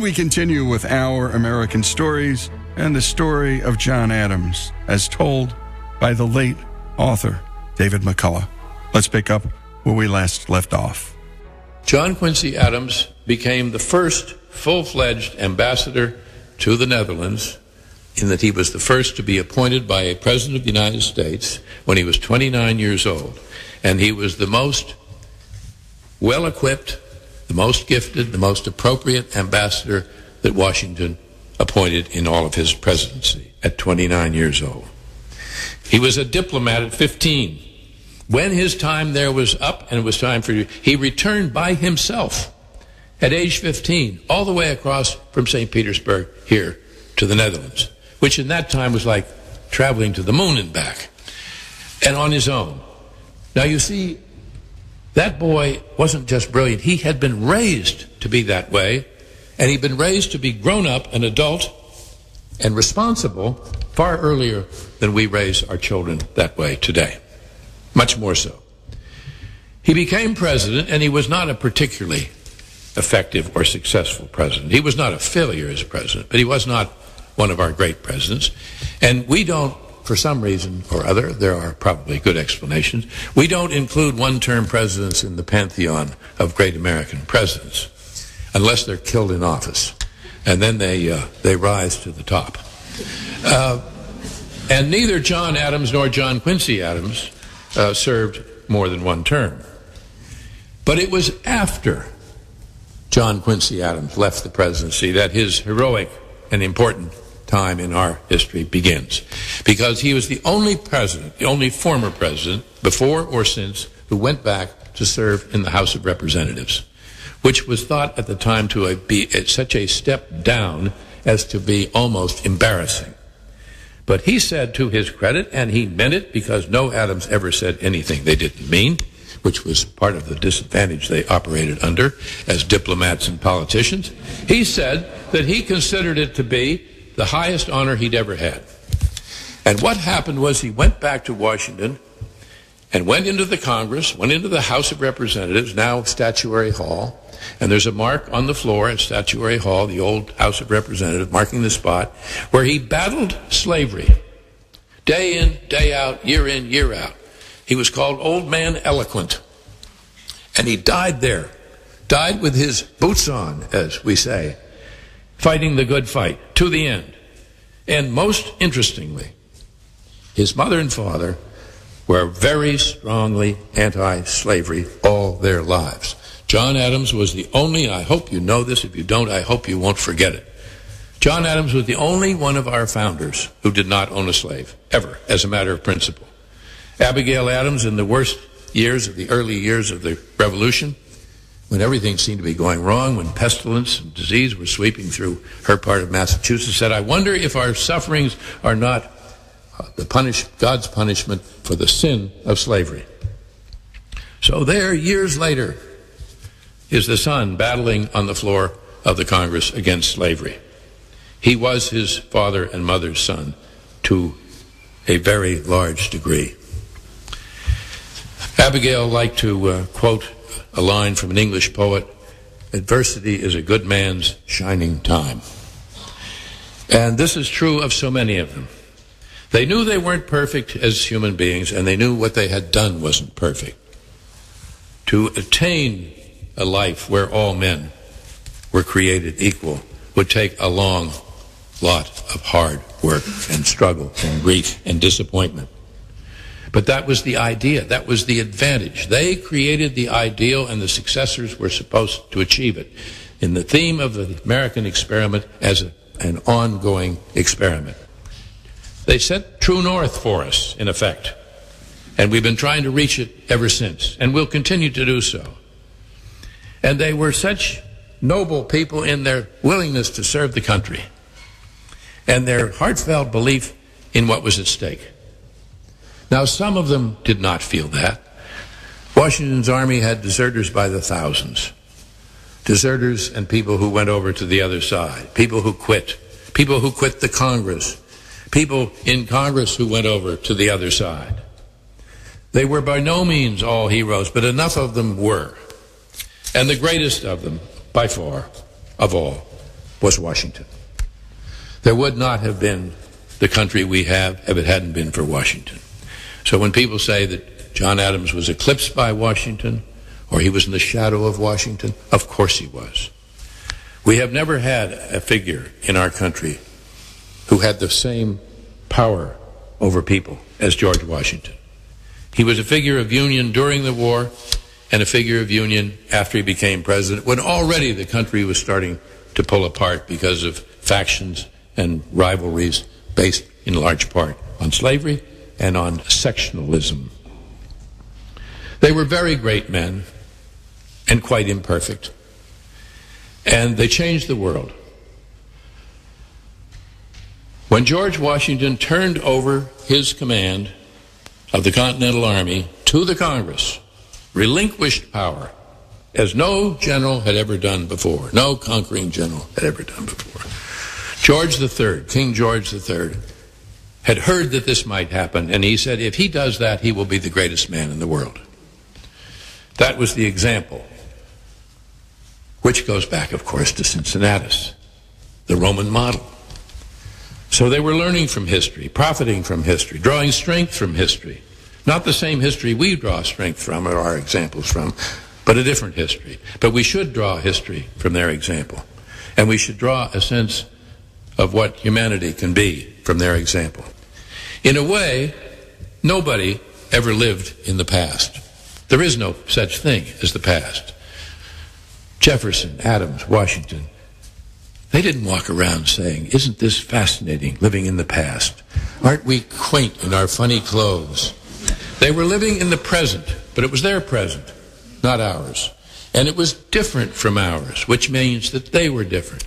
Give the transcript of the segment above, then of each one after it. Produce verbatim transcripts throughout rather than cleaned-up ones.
we continue with Our American Stories and the story of John Adams, as told by the late author David McCullough. Let's pick up where we last left off. John Quincy Adams became the first full-fledged ambassador to the Netherlands, in that he was the first to be appointed by a president of the United States when he was twenty-nine years old. And he was the most well-equipped, the most gifted, the most appropriate ambassador that Washington appointed in all of his presidency at twenty-nine years old. He was a diplomat at fifteen. When his time there was up and it was time for you, he returned by himself at age fifteen, all the way across from Saint Petersburg here to the Netherlands, which in that time was like traveling to the moon and back, and on his own. Now you see, that boy wasn't just brilliant. He had been raised to be that way, and he'd been raised to be grown up, an adult, and responsible far earlier than we raise our children that way today. Much more so. He became president, and he was not a particularly effective or successful president. He was not a failure as president, but he was not one of our great presidents. And we don't, for some reason or other, there are probably good explanations, we don't include one-term presidents in the pantheon of great American presidents unless they're killed in office. And then they, uh, they rise to the top. Uh, and neither John Adams nor John Quincy Adams Uh, served more than one term. But it was after John Quincy Adams left the presidency that his heroic and important time in our history begins. Because he was the only president, the only former president, before or since, who went back to serve in the House of Representatives, which was thought at the time to be at such a step down as to be almost embarrassing. But he said, to his credit, and he meant it, because no Adams ever said anything they didn't mean, which was part of the disadvantage they operated under as diplomats and politicians. He said that he considered it to be the highest honor he'd ever had. And what happened was he went back to Washington and went into the Congress, went into the House of Representatives, now Statuary Hall, and there's a mark on the floor at Statuary Hall, the old House of Representatives, marking the spot, where he battled slavery. Day in, day out, year in, year out. He was called Old Man Eloquent. And he died there. Died with his boots on, as we say, fighting the good fight, to the end. And most interestingly, his mother and father were very strongly anti-slavery all their lives. John Adams was the only, I hope you know this, if you don't, I hope you won't forget it. John Adams was the only one of our founders who did not own a slave, ever, as a matter of principle. Abigail Adams, in the worst years of the early years of the Revolution, when everything seemed to be going wrong, when pestilence and disease were sweeping through her part of Massachusetts, said, I wonder if our sufferings are not the punish, God's punishment for the sin of slavery. So there, years later, is the son battling on the floor of the Congress against slavery. He was his father and mother's son to a very large degree. Abigail liked to uh, quote a line from an English poet, adversity is a good man's shining time. And this is true of so many of them. They knew they weren't perfect as human beings, and they knew what they had done wasn't perfect. To attain a life where all men were created equal would take a long lot of hard work and struggle and grief and disappointment. But that was the idea. That was the advantage. They created the ideal, and the successors were supposed to achieve it in the theme of the American experiment as a, an ongoing experiment. They set true north for us, in effect, and we've been trying to reach it ever since, and we'll continue to do so. And they were such noble people in their willingness to serve the country and their heartfelt belief in what was at stake. Now, some of them did not feel that. Washington's army had deserters by the thousands. Deserters and people who went over to the other side. People who quit. People who quit the Congress. People in Congress who went over to the other side. They were by no means all heroes, but enough of them were. And the greatest of them, by far, of all, was Washington. There would not have been the country we have if it hadn't been for Washington. So when people say that John Adams was eclipsed by Washington, or he was in the shadow of Washington, of course he was. We have never had a figure in our country who had the same power over people as George Washington. He was a figure of union during the war and a figure of union after he became president, when already the country was starting to pull apart because of factions and rivalries based in large part on slavery and on sectionalism. They were very great men and quite imperfect, and they changed the world. When George Washington turned over his command of the Continental Army to the Congress, relinquished power, as no general had ever done before, no conquering general had ever done before. George the Third, King George the Third, had heard that this might happen, and he said, if he does that, he will be the greatest man in the world. That was the example, which goes back, of course, to Cincinnatus, the Roman model. So they were learning from history, profiting from history, drawing strength from history. Not the same history we draw strength from or our examples from, but a different history. But we should draw history from their example. And we should draw a sense of what humanity can be from their example. In a way, nobody ever lived in the past. There is no such thing as the past. Jefferson, Adams, Washington, they didn't walk around saying, isn't this fascinating, living in the past? Aren't we quaint in our funny clothes? They were living in the present, but it was their present, not ours. And it was different from ours, which means that they were different.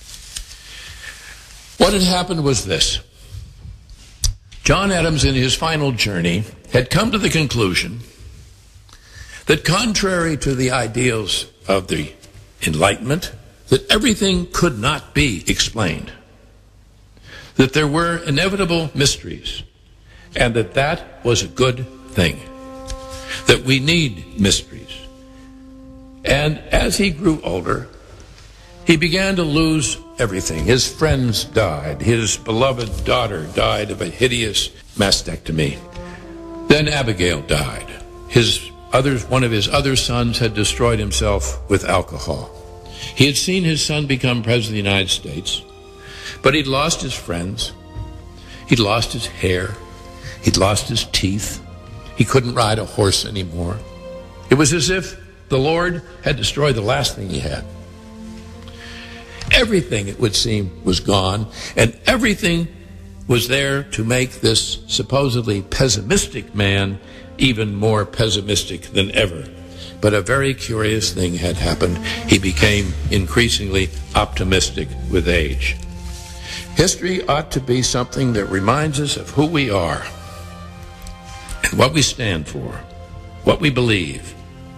What had happened was this. John Adams, in his final journey, had come to the conclusion that contrary to the ideals of the Enlightenment, that everything could not be explained, that there were inevitable mysteries, and that that was a good thing, that we need mysteries. And as he grew older, he began to lose everything. His friends died. His beloved daughter died of a hideous mastectomy. Then Abigail died. His others, one of his other sons had destroyed himself with alcohol. He had seen his son become president of the United States, but he'd lost his friends. He'd lost his hair. He'd lost his teeth. He couldn't ride a horse anymore. It was as if the Lord had destroyed the last thing he had. Everything, it would seem, was gone, and everything was there to make this supposedly pessimistic man even more pessimistic than ever. But a very curious thing had happened. He became increasingly optimistic with age. History ought to be something that reminds us of who we are and what we stand for, what we believe.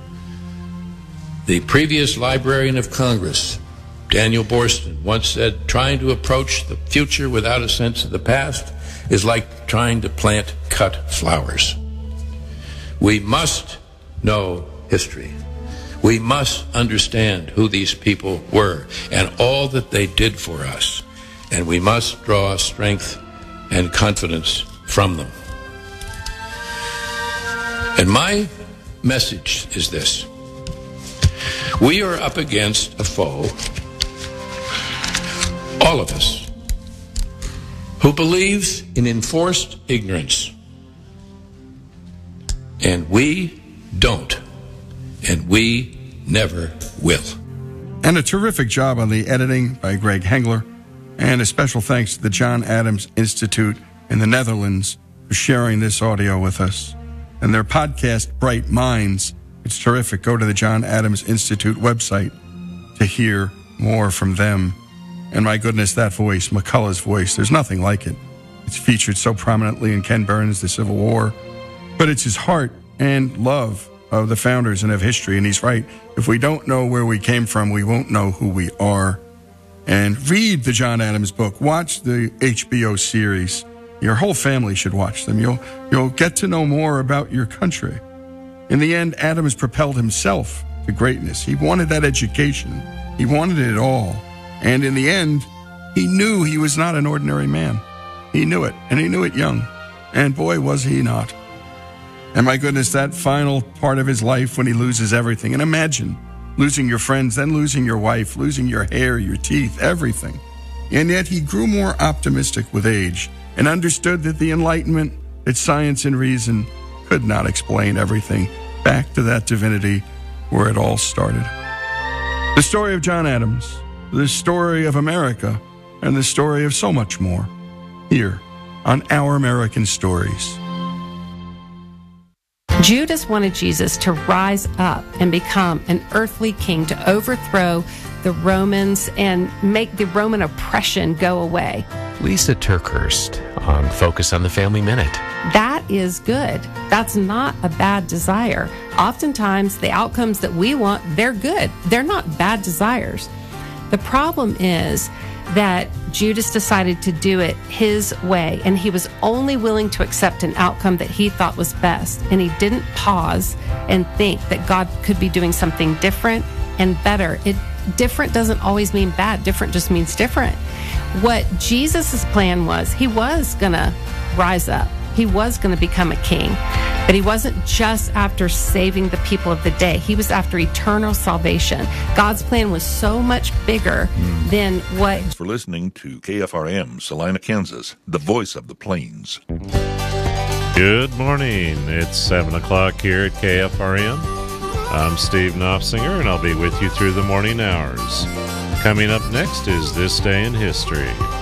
The previous Librarian of Congress, Daniel Boorstin, once said, trying to approach the future without a sense of the past is like trying to plant cut flowers. We must know history. We must understand who these people were and all that they did for us. And we must draw strength and confidence from them. And my message is this. We are up against a foe, all of us, who believes in enforced ignorance. And we don't. And we never will. And a terrific job on the editing by Greg Hengler. And a special thanks to the John Adams Institute in the Netherlands for sharing this audio with us. And their podcast, Bright Minds, it's terrific. Go to the John Adams Institute website to hear more from them. And my goodness, that voice, McCullough's voice, there's nothing like it. It's featured so prominently in Ken Burns' The Civil War. But it's his heart and love of the founders and of history. And he's right. If we don't know where we came from, we won't know who we are. And read the John Adams book. Watch the H B O series. Your whole family should watch them. You'll, you'll get to know more about your country. In the end, Adams propelled himself to greatness. He wanted that education. He wanted it all. And in the end, he knew he was not an ordinary man. He knew it, and he knew it young. And boy, was he not. And my goodness, that final part of his life when he loses everything. And imagine losing your friends, then losing your wife, losing your hair, your teeth, everything. And yet he grew more optimistic with age and understood that the enlightenment, that science and reason could not explain everything. Back to that divinity where it all started. The story of John Adams, the story of America, and the story of so much more, here on Our American Stories. Judas wanted Jesus to rise up and become an earthly king, to overthrow the Romans and make the Roman oppression go away. Lisa TerKeurst on Focus on the Family Minute. That is good. That's not a bad desire. Oftentimes, the outcomes that we want, they're good. They're not bad desires. The problem is that Judas decided to do it his way, and he was only willing to accept an outcome that he thought was best, and he didn't pause and think that God could be doing something different and better. It different doesn't always mean bad. Different just means different. What Jesus' plan was, he was going to rise up. He was going to become a king. But he wasn't just after saving the people of the day. He was after eternal salvation. God's plan was so much bigger mm. than what... Thanks for listening to K F R M, Salina, Kansas, the voice of the plains. Good morning. It's seven o'clock here at K F R M. I'm Steve Knopfsinger, and I'll be with you through the morning hours. Coming up next is This Day in History.